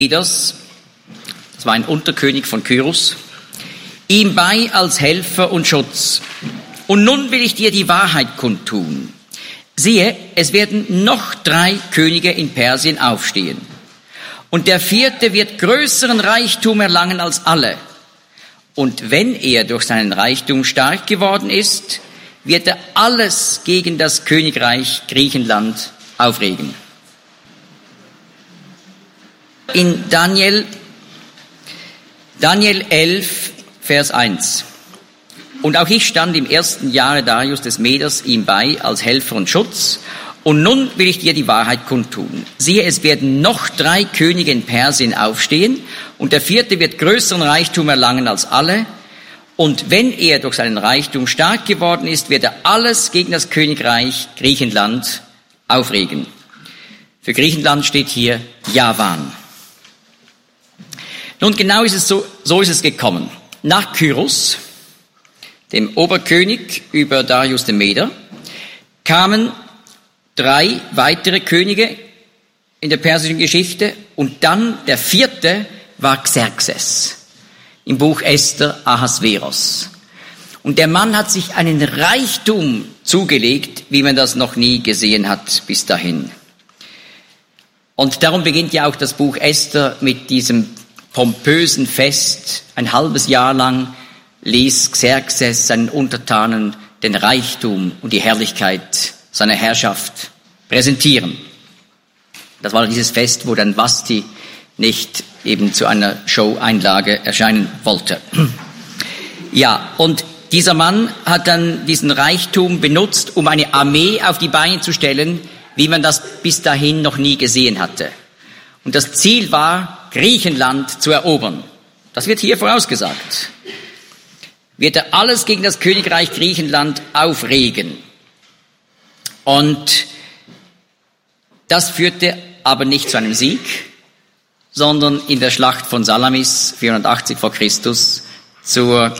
Das war ein Unterkönig von Kyros, ihm bei als Helfer und Schutz. Und nun will ich dir die Wahrheit kundtun. Siehe, es werden noch 3 Könige in Persien aufstehen. Und der 4. wird größeren Reichtum erlangen als alle. Und wenn er durch seinen Reichtum stark geworden ist, wird er alles gegen das Königreich Griechenland aufregen. In Daniel 11, Vers 1. Und auch ich stand im 1. Jahre Darius des Meders ihm bei als Helfer und Schutz. Und nun will ich dir die Wahrheit kundtun. Siehe, es werden noch 3 Könige in Persien aufstehen, und der 4. wird größeren Reichtum erlangen als alle. Und wenn er durch seinen Reichtum stark geworden ist, wird er alles gegen das Königreich Griechenland aufregen. Für Griechenland steht hier Javan. Nun, genau ist es so ist es gekommen. Nach Kyros, dem Oberkönig über Darius den Meder, kamen 3 weitere Könige in der persischen Geschichte, und dann der 4. war Xerxes. Im Buch Esther Ahasveros. Und der Mann hat sich einen Reichtum zugelegt, wie man das noch nie gesehen hat bis dahin. Und darum beginnt ja auch das Buch Esther mit diesem pompösen Fest. Ein halbes Jahr lang ließ Xerxes seinen Untertanen den Reichtum und die Herrlichkeit seiner Herrschaft präsentieren. Das war dieses Fest, wo dann Vashti nicht eben zu einer Show-Einlage erscheinen wollte. Ja, und dieser Mann hat dann diesen Reichtum benutzt, um eine Armee auf die Beine zu stellen, wie man das bis dahin noch nie gesehen hatte. Und das Ziel war, Griechenland zu erobern. Das wird hier vorausgesagt. Wird er alles gegen das Königreich Griechenland aufregen. Und das führte aber nicht zu einem Sieg, sondern in der Schlacht von Salamis 480 vor Christus zur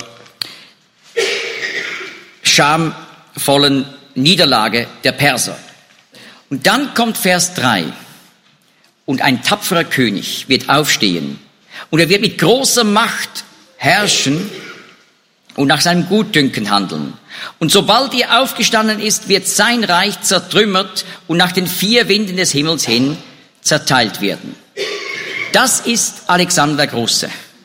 schamvollen Niederlage der Perser. Und dann kommt Vers 3. Und ein tapferer König wird aufstehen, und er wird mit großer Macht herrschen und nach seinem Gutdünken handeln. Und sobald er aufgestanden ist, wird sein Reich zertrümmert und nach den 4 Winden des Himmels hin zerteilt werden. Das ist Alexander der Große.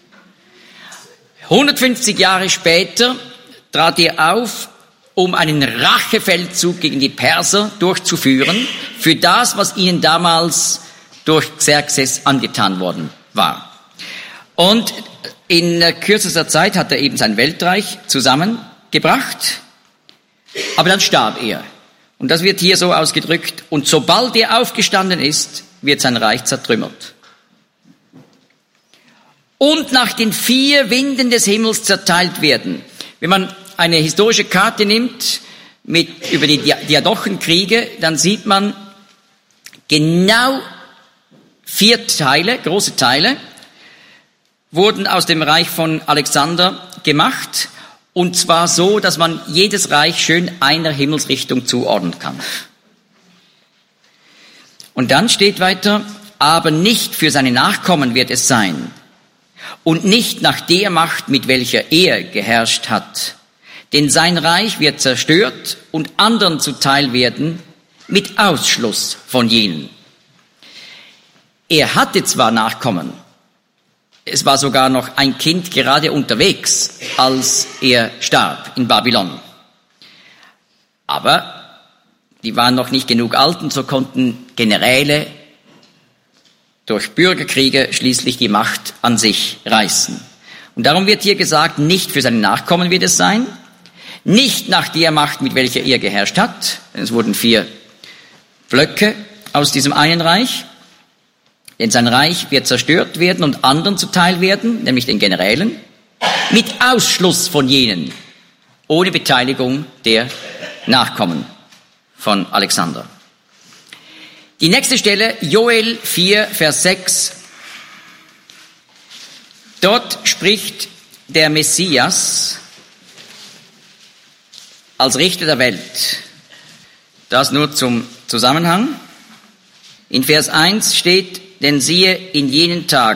150 Jahre später trat er auf, um einen Rachefeldzug gegen die Perser durchzuführen, für das, was ihnen damals durch Xerxes angetan worden war. Und in kürzester Zeit hat er eben sein Weltreich zusammengebracht, aber dann starb er. Und das wird hier so ausgedrückt: Und sobald er aufgestanden ist, wird sein Reich zertrümmert. Und nach den 4 Winden des Himmels zerteilt werden. Wenn man eine historische Karte nimmt über die Diadochenkriege, dann sieht man genau 4 Teile, große Teile, wurden aus dem Reich von Alexander gemacht, und zwar so, dass man jedes Reich schön einer Himmelsrichtung zuordnen kann. Und dann steht weiter: Aber nicht für seine Nachkommen wird es sein, und nicht nach der Macht, mit welcher er geherrscht hat. Denn sein Reich wird zerstört und anderen zuteil werden, mit Ausschluss von jenen. Er hatte zwar Nachkommen, es war sogar noch ein Kind gerade unterwegs, als er starb in Babylon. Aber die waren noch nicht genug alt, und so konnten Generäle durch Bürgerkriege schließlich die Macht an sich reißen. Und darum wird hier gesagt, nicht für seine Nachkommen wird es sein, nicht nach der Macht, mit welcher er geherrscht hat, denn es wurden 4 Blöcke aus diesem einen Reich, denn sein Reich wird zerstört werden und anderen zuteil werden, nämlich den Generälen, mit Ausschluss von jenen, ohne Beteiligung der Nachkommen von Alexander. Die nächste Stelle, Joel 4, Vers 6. Dort spricht der Messias als Richter der Welt. Das nur zum Zusammenhang. In Vers 1 steht: denn siehe, in jenen Tagen